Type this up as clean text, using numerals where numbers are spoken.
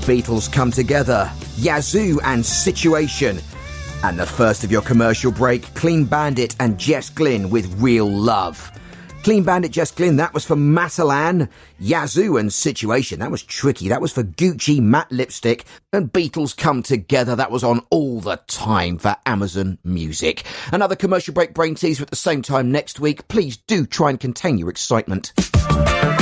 Beatles Come Together, Yazoo and Situation. And the first of your commercial break, Clean Bandit and Jess Glynne with Real Love. Clean Bandit, Jess Glynne, that was for Matalan. Yazoo and Situation, that was tricky. That was for Gucci, Matte Lipstick. And Beatles Come Together, that was on all the time for Amazon Music. Another commercial break brain teaser at the same time next week. Please do try and contain your excitement.